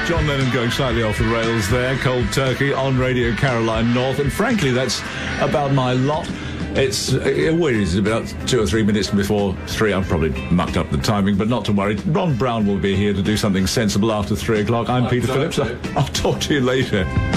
John Lennon going slightly off the rails there. Cold Turkey on Radio Caroline North. And frankly, that's about my lot. It's about 2 or 3 minutes before 3. I've probably mucked up the timing, but not to worry. Ron Brown will be here to do something sensible after 3 o'clock. I'm Peter Phillips. I'll talk to you later.